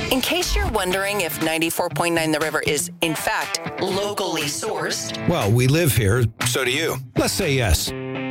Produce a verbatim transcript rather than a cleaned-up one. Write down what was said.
In case you're wondering if ninety-four point nine The River is, in fact, locally sourced. Well, we live here, so do you. Let's say yes.